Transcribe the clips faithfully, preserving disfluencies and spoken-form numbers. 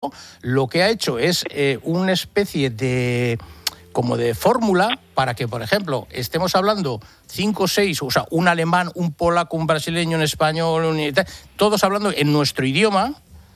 lo que ha hecho es eh, una especie de como de fórmula para que, por ejemplo, estemos hablando cinco o seis, o sea, un alemán, un polaco, un brasileño, un español, un, todos hablando en nuestro idioma,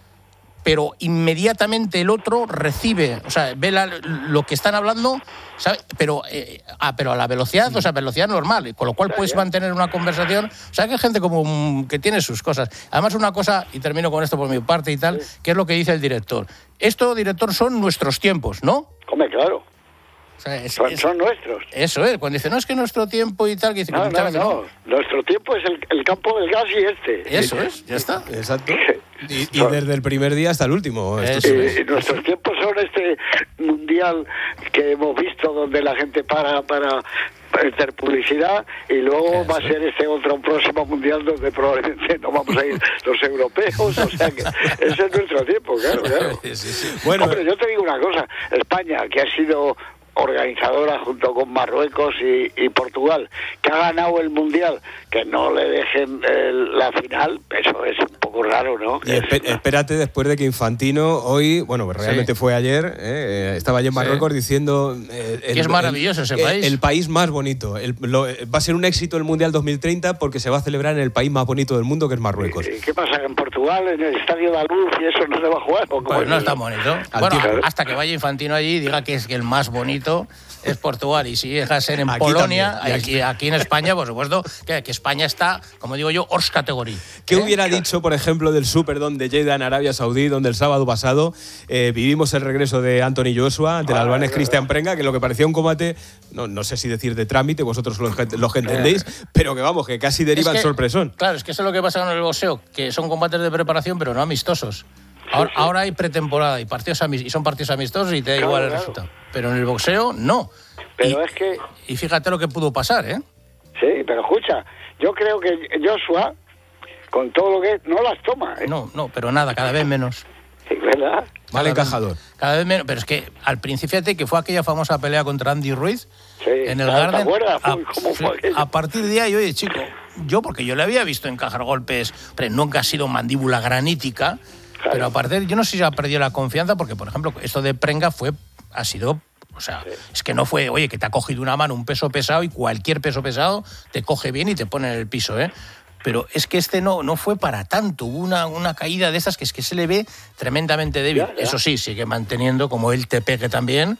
pero inmediatamente el otro recibe, o sea, ve la, lo que están hablando, ¿sabe? Pero, eh, ah, pero a la velocidad, o sea, velocidad normal, con lo cual puedes mantener una conversación. O sea, que hay gente como que tiene sus cosas. Además, una cosa, y termino con esto por mi parte y tal, que es lo que dice el director. Esto, director, son nuestros tiempos, ¿no? Hombre, claro. O sea, es, son, es, son nuestros. Eso es, cuando dice, no, es que nuestro tiempo y tal, que dice, no, que no, no, no, nuestro tiempo es el, el campo del gas y este. Eso es, ya está. Exacto. Y, y desde el primer día hasta el último. Esto y, y nuestros tiempos son este mundial que hemos visto donde la gente para para hacer publicidad y luego eso va a ser este otro próximo mundial donde probablemente no vamos a ir los europeos, o sea que ese es nuestro tiempo, claro, claro. Sí, sí. Bueno, hombre, yo te digo una cosa, España, que ha sido organizadora junto con Marruecos y, y Portugal, que ha ganado el mundial, que no le dejen el, la final, eso es un poco raro, ¿no? Y esp- espérate después de que Infantino hoy, bueno, pues realmente sí. fue ayer, eh, estaba allí en Marruecos sí. diciendo eh, el, que es maravilloso el, ese el, país, el país más bonito, el, lo, va a ser un éxito el mundial dos mil treinta porque se va a celebrar en el país más bonito del mundo, que es Marruecos. ¿Y qué pasa? ¿En Portugal, en el Estadio de la Luz y eso no se va a jugar? Pues no está bonito. Bueno, hasta que vaya Infantino allí y diga que es que el más bonito es Portugal, y si deja ser en aquí Polonia, también, aquí, aquí en España, por supuesto, que, que España está, como digo yo, hors categoría. ¿Qué ¿Eh? hubiera dicho, por ejemplo, del Superdome de Jeddah en Arabia Saudí, donde el sábado pasado eh, vivimos el regreso de Anthony Joshua ante el ah, albanés Cristian Prenga, que lo que parecía un combate, no, no sé si decir de trámite, vosotros lo, lo que entendéis, pero que vamos, que casi deriva es que, el sorpresón. Claro, es que eso es lo que pasa con el boxeo, que son combates de preparación, pero no amistosos. Ahora, sí, sí. ahora hay pretemporada y partidos amist- y son partidos amistosos y te da claro, igual el claro. resultado. Pero en el boxeo, no. Pero y, es que... Y fíjate lo que pudo pasar, ¿eh? Sí, pero escucha, yo creo que Joshua, con todo lo que es, no las toma, ¿eh? No, no, pero nada, cada vez menos. Sí, ¿verdad? Mal encajador. Cada vez menos, pero es que al principio, fíjate que fue aquella famosa pelea contra Andy Ruiz sí, en el ¿te Garden. acuerdas? A, ¿Cómo fue aquello? A partir de ahí, oye, chico, yo porque yo le había visto encajar golpes, pero nunca ha sido mandíbula granítica, claro. Pero aparte, yo no sé si ha perdido la confianza, porque, por ejemplo, esto de Prenga fue, ha sido... O sea, sí. es que no fue, oye, que te ha cogido una mano un peso pesado y cualquier peso pesado te coge bien y te pone en el piso, ¿eh? Pero es que este no, no fue para tanto. Hubo una, una caída de esas que es que se le ve tremendamente débil. Ya, ya. Eso sí, sigue manteniendo, como él te pegue también,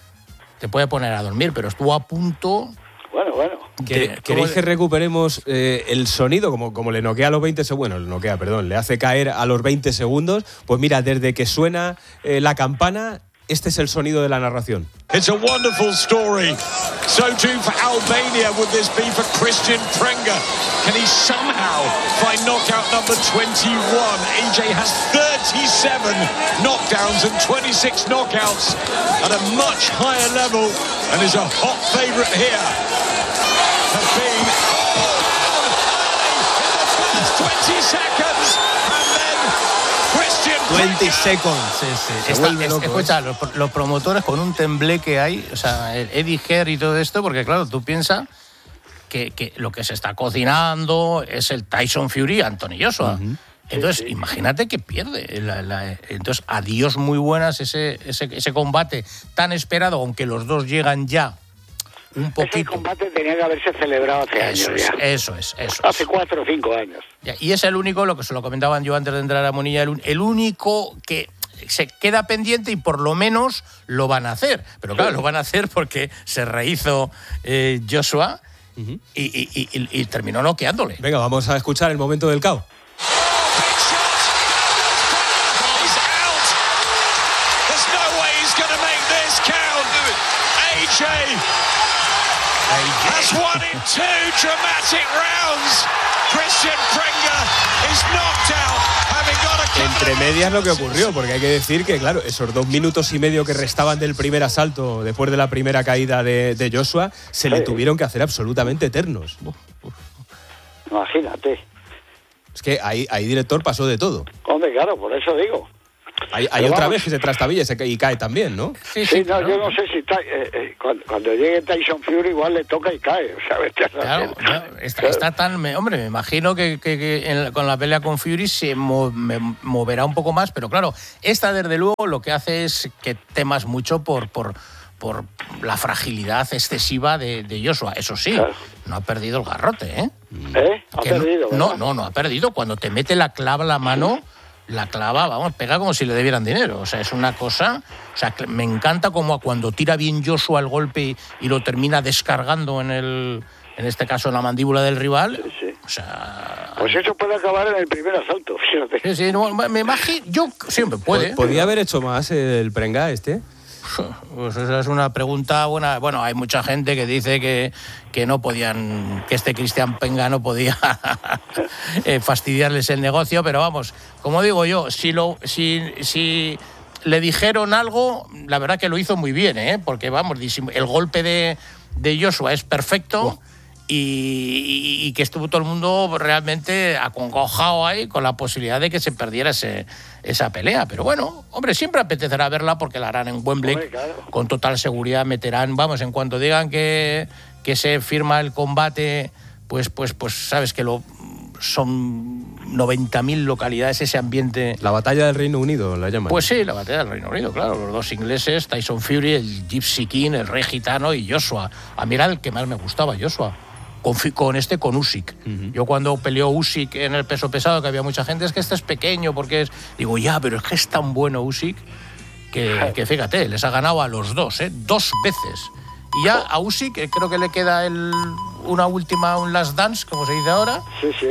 te puede poner a dormir, pero estuvo a punto... Bueno, bueno. ¿Queréis ¿Queréis que recuperemos eh, el sonido? Como, como le noquea a los veinte segundos, bueno, le noquea, perdón, le hace caer a los veinte segundos. Pues mira, desde que suena eh, la campana... Este es el sonido de la narración. It's a wonderful story. So too for Albania would this be for Christian Prenga. Can he somehow find knockout number twenty-one? A J has thirty-seven knockdowns and twenty-six knockouts at a much higher level and is a hot favourite here. Has been in the first twenty seconds. veinte seconds. Sí, sí. Se Está, vuelve loco, escucha, ¿eh? los, los promotores con un temblé que hay, o sea, el Eddie Hearn y todo esto, porque claro, tú piensas que, que lo que se está cocinando es el Tyson Fury Anthony Joshua. Uh-huh. Entonces, sí, sí. imagínate que pierde. La, la, entonces, adiós muy buenas ese, ese, ese combate tan esperado, aunque los dos llegan ya un poquito. Ese combate tenía que haberse celebrado hace eso años es, ya. Eso es, eso Hace es. cuatro o cinco años. Ya, y es el único, lo que se lo comentaban yo antes de entrar a Munilla, el, el único que se queda pendiente y por lo menos lo van a hacer. Pero claro, sí. lo van a hacer porque se rehizo eh, Joshua uh-huh. y, y, y, y terminó noqueándole. Venga, vamos a escuchar el momento del K O. Has won in two dramatic rounds. Christian Prenga is knocked out, having got a Entre medias lo que ocurrió, porque hay que decir que, claro, esos dos minutos y medio que restaban del primer asalto después de la primera caída de, de Joshua, se sí. le tuvieron que hacer absolutamente eternos. Uf, uf. Imagínate. Es que ahí, ahí, director, pasó de todo. Hombre, claro, por eso digo. Hay, hay otra vamos. vez que se trastabilla y cae también, ¿no? Sí, sí, sí no, ¿no? Yo no sé si ta, eh, eh, cuando, cuando llegue Tyson Fury igual le toca y cae, ¿sabes? Claro, claro, está, está tan... Me, hombre, me imagino que, que, que en, con la pelea con Fury se mo, me moverá un poco más, pero claro, esta desde luego lo que hace es que temas mucho por... por por la fragilidad excesiva de, de Joshua. Eso sí, claro. no ha perdido el garrote, ¿eh? ¿Eh? Ha perdido, no, no, no, no ha perdido. Cuando te mete la clava en la mano, la clava, vamos, pega como si le debieran dinero. O sea, es una cosa... O sea, me encanta como cuando tira bien Joshua el golpe y, y lo termina descargando en el... En este caso, en la mandíbula del rival. Sí, sí. O sea... Pues eso puede acabar en el primer asalto, fíjate. Sí, sí, no, me imagino... Yo siempre puede. ¿Podría haber hecho más el Prenga este? Pues esa es una pregunta buena. Bueno, hay mucha gente que dice que, que no podían, que este Cristian Prenga no podía eh, fastidiarles el negocio, pero vamos, como digo yo, si lo, si, si le dijeron algo, la verdad que lo hizo muy bien, ¿eh? Porque vamos, el golpe de, de Joshua es perfecto. Wow. Y, y, y que estuvo todo el mundo realmente acongojado ahí con la posibilidad de que se perdiera ese, esa pelea. Pero bueno, hombre, siempre apetecerá verla porque la harán en Wembley. Hombre, claro. Con total seguridad meterán, vamos, en cuanto digan que, que se firma el combate, pues, pues, pues sabes que lo son noventa mil localidades, ese ambiente. La batalla del Reino Unido la llaman. Pues sí, la batalla del Reino Unido, claro. Los dos ingleses, Tyson Fury, el Gypsy King, el Rey Gitano y Joshua. A mí era el que más me gustaba, Joshua. Con, con este, con Usyk. Uh-huh. Yo cuando peleó Usyk en el peso pesado, que había mucha gente, es que este es pequeño, porque es... Digo, ya, pero es que es tan bueno Usyk que, que fíjate, les ha ganado a los dos, ¿eh? Dos veces. Y ya a Usyk creo que le queda el, una última, un last dance, como se dice ahora. Sí, sí.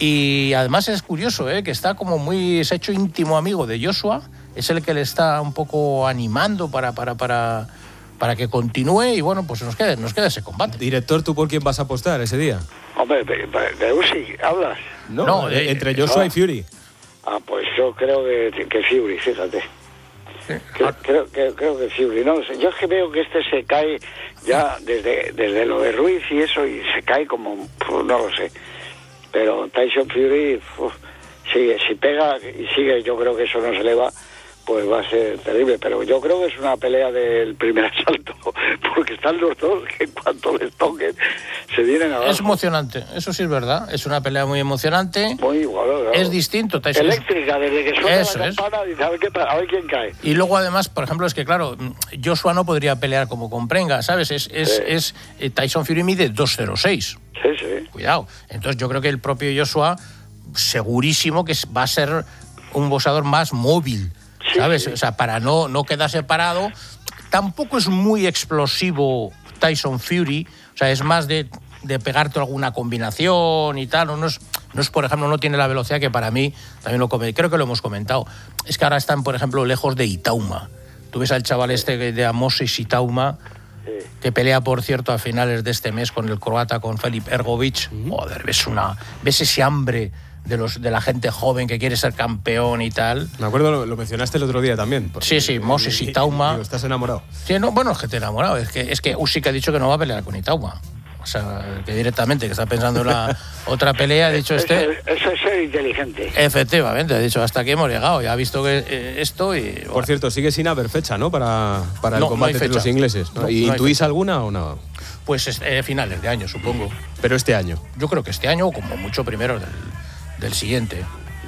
Y además es curioso, ¿eh? Que está como muy... Se ha hecho íntimo amigo de Joshua. Es el que le está un poco animando para... para, para para que continúe y bueno, pues nos quede, nos quede ese combate. Director, ¿tú por quién vas a apostar ese día? Hombre, de, de Usyk, ¿hablas? No, no de, entre Joshua no. y Fury. Ah, pues yo creo que, que Fury, fíjate. Sí. Creo, creo, creo, creo que Fury, no sé. Yo es que veo que este se cae ya desde, desde lo de Ruiz y eso, y se cae como, pues, no lo sé. Pero Tyson Fury, uf, sigue, si pega y sigue, yo creo que eso no se le va. Pues va a ser terrible, pero yo creo que es una pelea del primer asalto, porque están los dos que en cuanto les toquen se vienen abajo. Es emocionante, eso sí es verdad, es una pelea muy emocionante. Muy igual, claro. Es distinto. Tyson. Eléctrica, desde que suena eso la campana, dice, a ver, qué, a ver quién cae. Y luego además, por ejemplo, es que claro, Joshua no podría pelear como con Prenga, ¿sabes? Es, es, sí. es eh, Tyson Fury mide dos cero seis. Sí, sí. Cuidado. Entonces yo creo que el propio Joshua, segurísimo que va a ser un boxeador más móvil. Sí, ¿sabes? Sí. O sea, para no, no quedarse parado. Tampoco es muy explosivo Tyson Fury. O sea, es más de, de pegarte alguna combinación y tal. No es, no es, por ejemplo, no tiene la velocidad que para mí, también lo come, creo que lo hemos comentado. Es que ahora están, por ejemplo, lejos de Itauma. Tú ves al chaval este de Amosis Itauma, sí. que pelea, por cierto, a finales de este mes con el croata, con Filip Ergovic. Uh-huh. Joder, ves, una, ves ese hambre de los de la gente joven que quiere ser campeón y tal. Me acuerdo, lo, lo mencionaste el otro día también. Sí, sí, Moses Itauma. ¿Estás enamorado? Sí, no, bueno, es que te he enamorado. Es que, es que Usyk ha dicho que no va a pelear con Itauma. O sea, que directamente, que está pensando en la otra pelea, ha dicho este... Eso, eso es ser inteligente. Efectivamente, ha dicho, hasta aquí hemos llegado. Ya ha visto que eh, esto y... Bueno. Por cierto, sigue sin haber fecha, ¿no? Para, para el no, combate no entre los ingleses. ¿No? No, ¿Y no intuís alguna o no? Pues eh, finales de año, supongo. ¿Pero este año? Yo creo que este año, o como mucho primero del... del siguiente.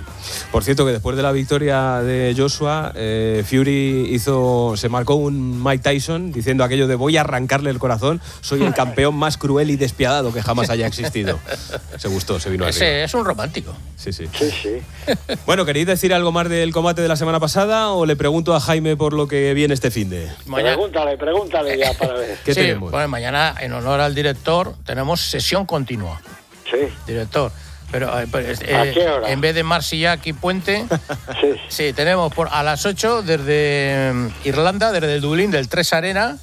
Por cierto, que después de la victoria de Joshua, eh, Fury hizo, se marcó un Mike Tyson diciendo aquello de voy a arrancarle el corazón, soy el campeón más cruel y despiadado que jamás haya existido. Se gustó, se vino arriba. Ese es un romántico. Sí, sí. Sí, sí. Bueno, ¿queréis decir algo más del combate de la semana pasada o le pregunto a Jaime por lo que viene este finde? Mañana... Pregúntale, pregúntale ya para ver. ¿Qué sí, tenemos? Bueno, mañana, en honor al director, tenemos sesión continua. Sí. Director. Pero eh, eh, ¿a qué hora? En vez de Marsillac y Puente, sí. sí, tenemos por, a las ocho desde um, Irlanda, desde el Dublín, del tres Arena,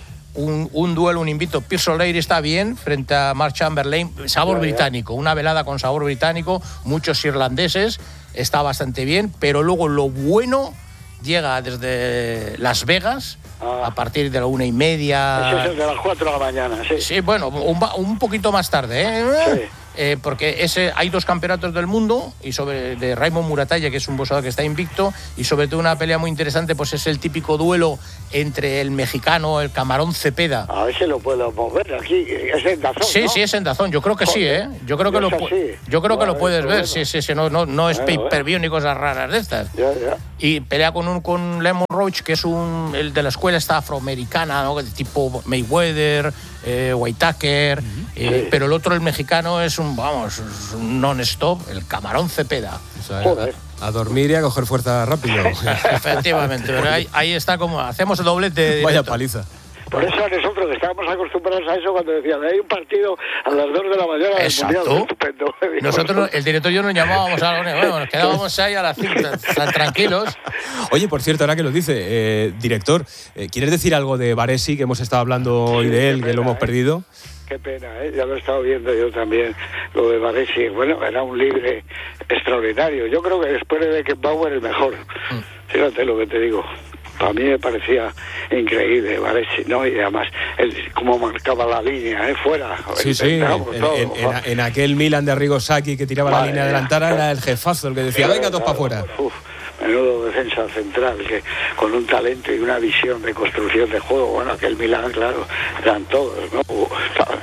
un, un duelo, un invito. Pierce O'Leary está bien frente a Mark Chamberlain, sabor ya, británico, ya. Una velada con sabor británico, muchos irlandeses, está bastante bien, pero luego lo bueno llega desde Las Vegas. Ah. A partir de la una y media. Ese es el de las cuatro de la mañana, sí. Sí, bueno, un, un poquito más tarde, ¿eh? Sí. eh, porque ese, hay dos campeonatos del mundo y sobre de Raymond Muratalla, que es un boxeador que está invicto, y sobre todo una pelea muy interesante, pues es el típico duelo entre el mexicano, el Camarón Cepeda. A ver si lo podemos ver aquí, es en Dazón, Sí, ¿no? sí, es en Dazón, yo creo que sí, ¿eh? Yo creo que lo, pu- yo creo que lo puedes ver, sí, sí, sí, no, no, no es Bueno, pay-per-view ni cosas raras de estas. Ya, ya. Y pelea con un con Lemon Roach, que es un el de la escuela esta afroamericana, ¿no? Tipo Mayweather, eh, Whitaker, eh, Sí. pero el otro, el mexicano, es un, vamos, es un non-stop, el Camarón Cepeda. O sea, Joder. a, a dormir y a coger fuerza rápido. Efectivamente, pero ahí, ahí está como, hacemos el doblete. Vaya directo. paliza. Por eso nosotros que estábamos acostumbrados a eso cuando decían, hay un partido a las dos de la mañana del Exacto. Mundial, estupendo. Nosotros, el director y yo nos llamábamos algo, bueno, nos quedábamos ahí a las cinco, tan tranquilos. Oye, por cierto, ahora que lo dice, eh, director, eh, ¿quieres decir algo de Varesi, que hemos estado hablando hoy Sí, de qué él, que pena, lo hemos ¿eh? perdido? Qué pena, ¿eh? Ya lo he estado viendo yo también, lo de Varesi. Bueno, era un libre extraordinario. Yo creo que después de Beckenbauer el mejor. Fíjate lo que te digo. A mí me parecía increíble Varesi, ¿no? Y además, él cómo marcaba la línea, ¿eh? Fuera. Sí, sí, en, Intentábamos todo. en- en- en aquel Milan de Arrigo Sacchi que tiraba la Madre línea mía. delantera, era el jefazo el que decía, venga, dos para Claro, afuera. uf, menudo defensa central, que con un talento y una visión de construcción de juego. Bueno, aquel Milán, claro, eran todos, ¿no? Uh, estaban-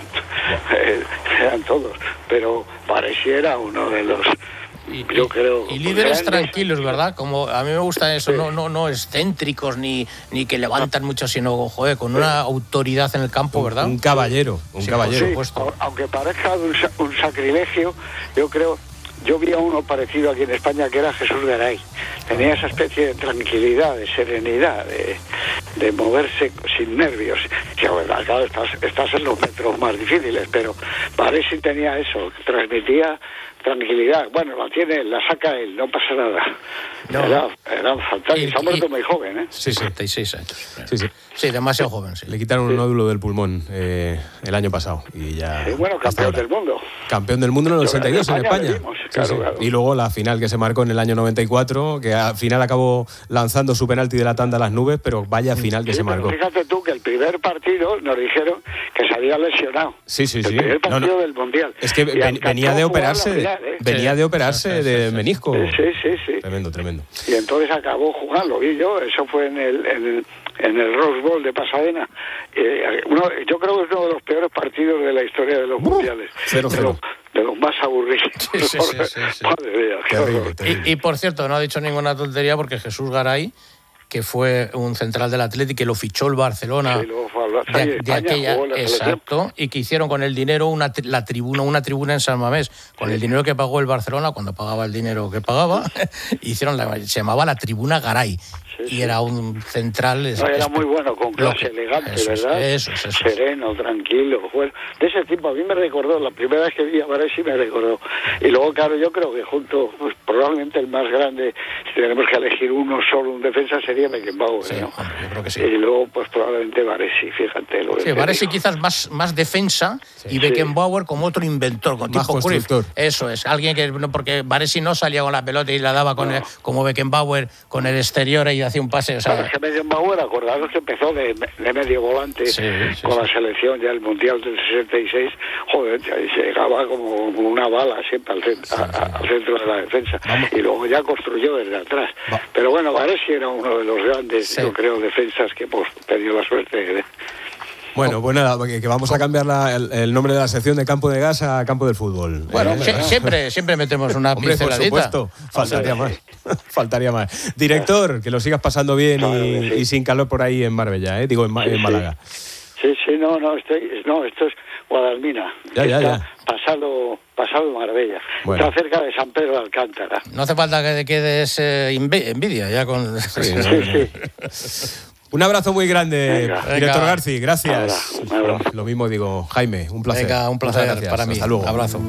eh, eran todos. Pero pareciera uno de los, Y, yo y- creo... y líderes grandes. tranquilos, ¿verdad? Como a mí me gusta eso, no, no, no excéntricos ni, ni que levantan mucho, sino, joder, con una autoridad en el campo, ¿verdad? Un caballero, un Sí, caballero. por supuesto. au- aunque parezca un, sa- un sacrilegio, yo creo, yo vi a uno parecido aquí en España que era Jesús Garay. Tenía esa especie de tranquilidad, de serenidad, de, de moverse sin nervios. Que bueno, claro, estás, estás en los metros más difíciles, pero Varesi tenía eso, transmitía tranquilidad. Bueno, la tiene, la saca él, no pasa nada. No. Era, era fantástico. Y- Se ha muerto y- muy joven, ¿eh? Sí, sí. sesenta y seis años. Sí, sí. Sí, demasiado joven, sí. Le quitaron un nódulo del pulmón eh, el año pasado y ya... Sí, bueno, hasta campeón ahora. del mundo. Campeón del mundo en el Yo, ochenta y dos en en España España. le dimos, Sí, claro, sí. claro. Y luego la final que se marcó en el año noventa y cuatro, que al final acabó lanzando su penalti de la tanda a las nubes, pero vaya final que Sí, se pero marcó. fíjate tú que el primer partido nos dijeron que se había lesionado. Sí, sí, El sí. primer No, partido no. del Mundial. Es que Y ven- alcanzó venía de a jugar la operarse, final, ¿eh? venía Sí. de operarse Sí, sí, de sí. menisco. Sí, sí, sí, sí. Tremendo, tremendo. Y entonces acabó jugando, vi yo, eso fue en el, en el, en el Rose Bowl de Pasadena. Eh, uno, yo creo que es uno de los peores partidos de la historia de los mundiales. cero, de, cero. los, de los más aburridos. Sí, sí, sí, sí, sí. Madre mía, qué Terrible, horror. terrible. Y, y por cierto, no ha dicho ninguna tontería porque Jesús Garay, que fue un central del Atlético, que lo fichó el Barcelona Sí, luego fue al Barça y de, de España aquella, jugó en la selección. exacto, y que hicieron con el dinero una tri- la tribuna, una tribuna en San Mamés, con el dinero que pagó el Barcelona, cuando pagaba el dinero que pagaba, hicieron la, se llamaba la tribuna Garay. Sí, Y sí. era un central. No, era muy bueno, con Lo clase, que- elegante, eso es, ¿verdad? eso es, eso es. Sereno, tranquilo. Bueno, de ese tipo a mí me recordó, la primera vez que vi a Varesi me recordó. Y luego, claro, yo creo que junto, pues probablemente el más grande, si tenemos que elegir uno solo, un defensa, sería Beckenbauer, Sí, ¿no? hombre, yo creo que sí. Y luego, pues probablemente Varesi, fíjate lo que Sí, te Varesi digo. quizás más, más defensa y Beckenbauer como otro inventor, con Más tipo Cruyff. constructor. Eso es, alguien que no, porque Varesi no salía con la pelota y la daba con el- como Beckenbauer con el exterior y hacía un pase, o Claro, sea, es que Beckenbauer, acordaros que empezó de, de medio volante Sí, sí, con sí. la selección ya el Mundial del sesenta y seis, joder, ya se llegaba como una bala siempre al centro, a- a- al centro de la defensa. Vamos. Y luego ya construyó desde atrás. Va. Pero bueno, Varesi era uno de los grandes, Sí. yo creo, defensas que hemos tenido la suerte de... Bueno, pues nada, que, que vamos a cambiar la- el, el nombre de la sección de campo de gas a campo del fútbol. bueno, Eh, sie- siempre, siempre metemos una Hombre, por pinceladita. supuesto, faltaría más. Faltaría más. Director, que lo sigas pasando bien Claro y, que sí. y sin calor por ahí en Marbella, ¿eh? digo en, Ma- Sí, en sí. Málaga. Sí, sí, no, no, estoy, no, esto es Guadalmina. Ya, ya, Está ya. Pasado, pasado Marbella. Bueno. Está cerca de San Pedro de Alcántara. No hace falta que te quedes eh, inve- envidia ya con... Sí, no, Sí, no. sí. Un abrazo muy grande, Venga. director Venga. Garci, gracias. Un abrazo, un abrazo. Lo mismo digo, Jaime, un placer. Venga, un Muchas placer gracias. para mí. Hasta luego. Abrazo.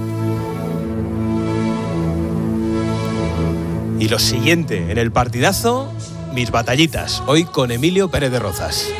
Y lo siguiente, en el partidazo, mis batallitas, hoy con Emilio Pérez de Rozas.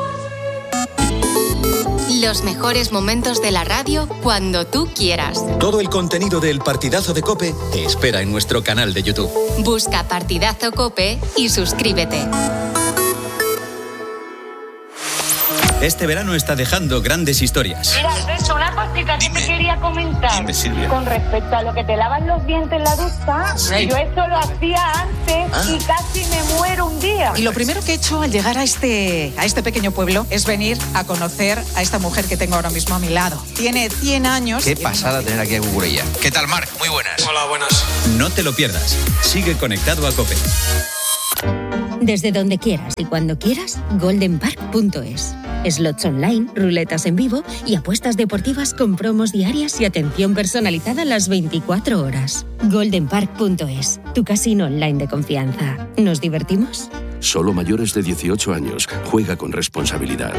Los mejores momentos de la radio cuando tú quieras. Todo el contenido del Partidazo de COPE te espera en nuestro canal de YouTube. Busca Partidazo Cope y suscríbete. Este verano está dejando grandes historias. Mira, Alberto, una cosita que Dime. te quería comentar. Dime, Silvia. Con respecto a lo que te lavas los dientes en la ducha, Sí. yo eso lo hacía antes Ah. y casi me muero un día. Y lo primero que he hecho al llegar a este, a este pequeño pueblo es venir a conocer a esta mujer que tengo ahora mismo a mi lado. Tiene cien años. Qué pasada tener aquí a Cucurella. ¿Qué tal, Marc? Muy buenas. Hola, buenas. No te lo pierdas. Sigue conectado a COPE. Desde donde quieras y cuando quieras, golden park punto es. Slots online, ruletas en vivo y apuestas deportivas con promos diarias y atención personalizada las veinticuatro horas. golden park punto es, tu casino online de confianza. ¿Nos divertimos? Solo mayores de dieciocho años. Juega con responsabilidad.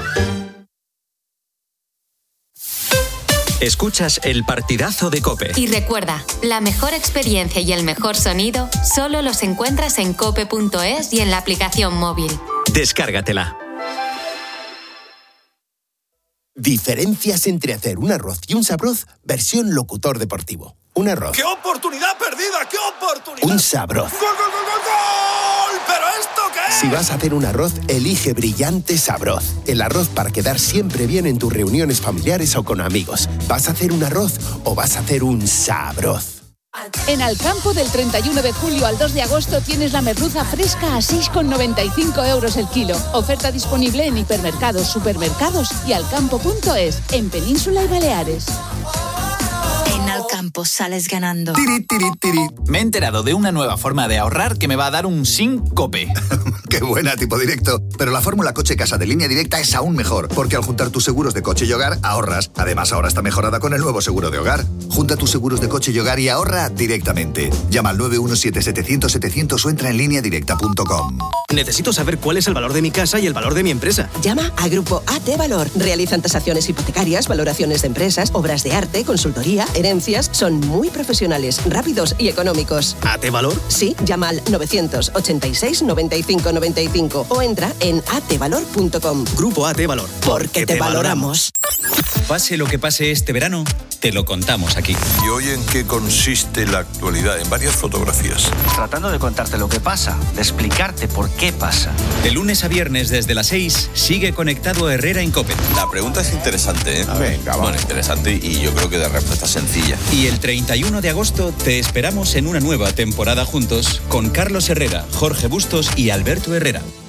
Escuchas el partidazo de COPE. Y recuerda, la mejor experiencia y el mejor sonido solo los encuentras en cope punto es y en la aplicación móvil. Descárgatela. Diferencias entre hacer un arroz y un sabroz, versión locutor deportivo. Un arroz. ¡Qué oportunidad perdida! ¡Qué oportunidad! Un sabroz. ¡Gol, gol, gol, gol, gol! ¿Pero esto qué es? Si vas a hacer un arroz, elige Brillante Sabroz. El arroz para quedar siempre bien en tus reuniones familiares o con amigos. ¿Vas a hacer un arroz o vas a hacer un sabroz? En Alcampo, del treinta y uno de julio al dos de agosto, tienes la merluza fresca a seis con noventa y cinco euros el kilo. Oferta disponible en hipermercados, supermercados y alcampo punto es, en Península y Baleares. En Alcampo sales ganando. Tiri, tiri, tiri. Me he enterado de una nueva forma de ahorrar que me va a dar un sin COPE. Qué buena, tipo directo. Pero la fórmula coche casa de Línea Directa es aún mejor, porque al juntar tus seguros de coche y hogar, ahorras. Además, ahora está mejorada con el nuevo seguro de hogar. Junta tus seguros de coche y hogar y ahorra directamente. Llama al nueve uno siete, setecientos, setecientos o entra en línea directa punto com. Necesito saber cuál es el valor de mi casa y el valor de mi empresa. Llama a Grupo A T Valor. Realizan tasaciones hipotecarias, valoraciones de empresas, obras de arte, consultoría, herencias. Son muy profesionales, rápidos y económicos. ¿A T Valor? Sí, llama al novecientos ochenta y seis, noventa y cinco noventa y cinco o entra en a t valor punto com. Grupo A T Valor. Porque te valoramos. Pase lo que pase este verano, te lo contamos aquí. ¿Y hoy en qué consiste la actualidad? En varias fotografías. Tratando de contarte lo que pasa, de explicarte por qué pasa. De lunes a viernes desde las seis, sigue conectado a Herrera en COPE. La pregunta es interesante, ¿eh? Venga, va. Bueno, interesante y yo creo que de respuesta sencilla. Y el treinta y uno de agosto te esperamos en una nueva temporada juntos con Carlos Herrera, Jorge Bustos y Alberto Herrera.